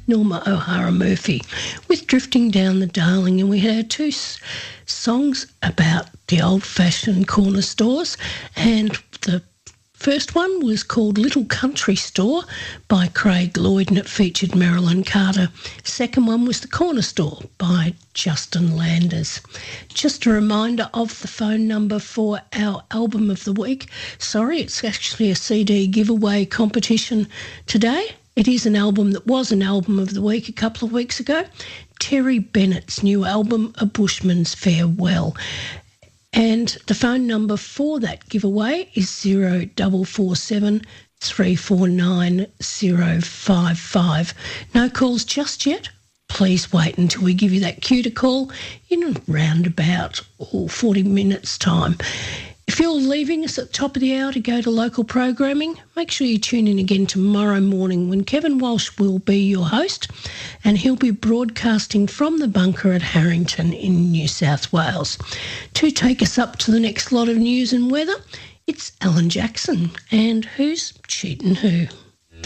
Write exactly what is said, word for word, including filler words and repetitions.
Norma O'Hara Murphy with Drifting Down the Darling, and we had two s- songs about the old-fashioned corner stores, and the first one was called Little Country Store by Craig Lloyd, and it featured Marilyn Carter. Second one was The Corner Store by Justin Landers. Just a reminder of the phone number for our Album of the Week. Sorry, it's actually a C D giveaway competition today. It is an album that was an Album of the Week a couple of weeks ago. Terry Bennett's new album, A Bushman's Farewell. And the phone number for that giveaway is zero four four seven, three four nine, zero five five. No calls just yet. Please wait until we give you that cue to call in around about oh, forty minutes' time. If you're leaving us at the top of the hour to go to local programming, make sure you tune in again tomorrow morning when Kevin Walsh will be your host, and he'll be broadcasting from the bunker at Harrington in New South Wales. To take us up to the next lot of news and weather, it's Alan Jackson and Who's Cheatin' Who?